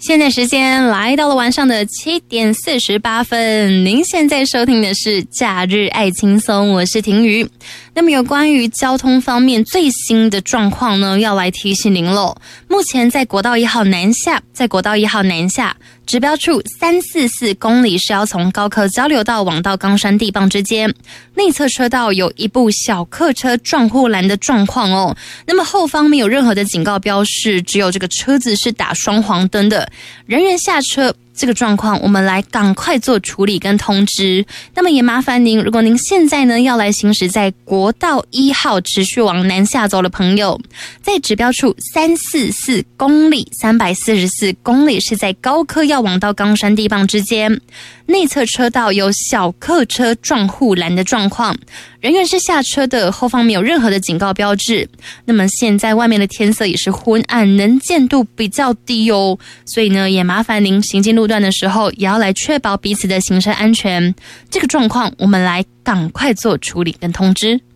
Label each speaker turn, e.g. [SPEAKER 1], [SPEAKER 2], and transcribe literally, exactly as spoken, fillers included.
[SPEAKER 1] 现在时间来到了晚上的七点四十八分，您现在收听的是假日爱轻松，我是婷瑜。那么有关于交通方面最新的状况呢，要来提醒您喽。目前在国道一号南下，在国道一号南下指标处三四四公里是要从高科交流道往到冈山地磅之间，内侧车道有一部小客车撞护栏的状况哦。那么后方没有任何的警告标示，只有这个车子是打双黄灯的，人员下车。这个状况我们来赶快做处理跟通知。那么也麻烦您，如果您现在呢要来行驶在国道一号持续往南下走的朋友，在指标处三四四公里三百四十四公里是在高科要往到冈山地磅之间，内侧车道有小客车撞护栏的状况，人员是下车的，后方没有任何的警告标志。那么现在外面的天色也是昏暗，能见度比较低哦，所以呢也麻烦您行进路段的时候也要来确保彼此的行车安全。这个状况我们来赶快做处理跟通知。